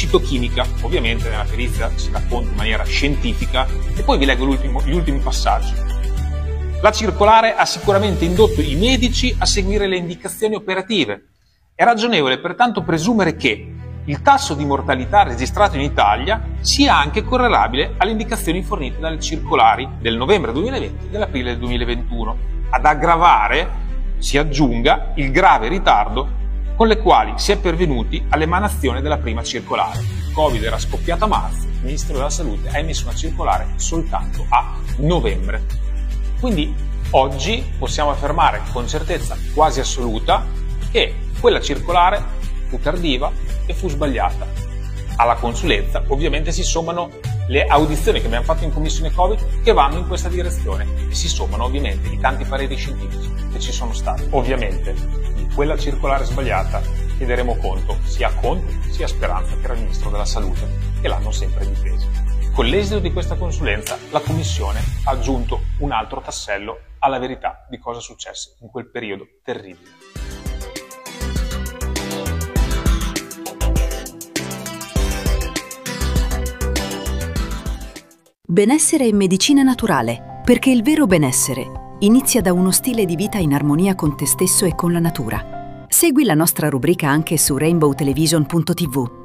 citochimica. Ovviamente nella perizia si racconta in maniera scientifica e poi vi leggo gli ultimi passaggi. La circolare ha sicuramente indotto i medici a seguire le indicazioni operative. È ragionevole pertanto presumere che il tasso di mortalità registrato in Italia sia anche correlabile alle indicazioni fornite dalle circolari del novembre 2020 e dell'aprile 2021. Ad aggravare si aggiunga il grave ritardo con le quali si è pervenuti all'emanazione della prima circolare. Il Covid era scoppiato a marzo, il Ministero della Salute ha emesso una circolare soltanto a novembre. Quindi oggi possiamo affermare con certezza quasi assoluta che quella circolare fu tardiva e fu sbagliata. Alla consulenza ovviamente si sommano le audizioni che abbiamo fatto in commissione Covid che vanno in questa direzione e si sommano ovviamente i tanti pareri scientifici che ci sono stati. Ovviamente di quella circolare sbagliata chiederemo conto sia a Conte sia a Speranza, che era il Ministro della Salute, che l'hanno sempre difeso. Con l'esito di questa consulenza la Commissione ha aggiunto un altro tassello alla verità di cosa successe in quel periodo terribile. Benessere e medicina naturale, perché il vero benessere inizia da uno stile di vita in armonia con te stesso e con la natura. Segui la nostra rubrica anche su rainbowtelevision.tv.